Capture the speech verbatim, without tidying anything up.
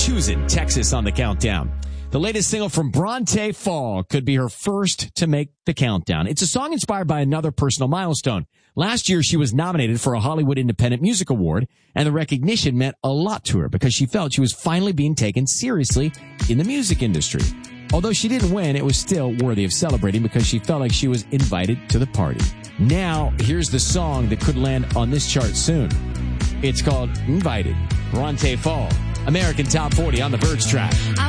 Choosing Texas on the countdown. The latest single from Bronte Fall could be her first to make the countdown. It's a song inspired by another personal milestone. Last year, she was nominated for a Hollywood Independent Music Award, and the recognition meant a lot to her because she felt she was finally being taken seriously in the music industry. Although she didn't win, it was still worthy of celebrating because she felt like she was invited to the party. Now, here's the song that could land on this chart soon. It's called Invited. Bronte Fall, American Top forty on the Verge track.